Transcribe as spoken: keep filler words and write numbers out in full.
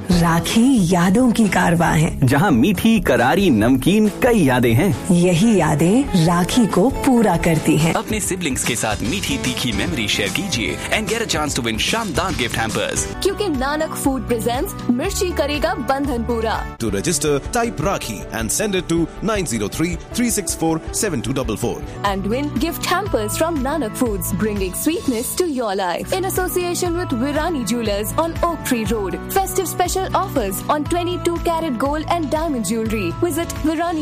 राखी यादों की कारवां है, जहाँ मीठी करारी नमकीन कई यादें हैं। यही यादें राखी को पूरा करती हैं। अपने सिबलिंग्स के साथ मीठी तीखी मेमोरी शेयर कीजिए and get a chance to win शानदार गिफ्ट हैम्पर्स। क्योंकि नानक फूड प्रेजेंट्स मिर्ची करेगा बंधन पूरा। To register, type Rakhi and send it to nine zero three, three six four, seven two four four. And win gift hampers from Nanak Foods, bringing sweetness to your life. In association with Virani Jewelers on Oak Tree Road. Festive special offers on twenty-two carat gold and diamond jewelry. Visit Virani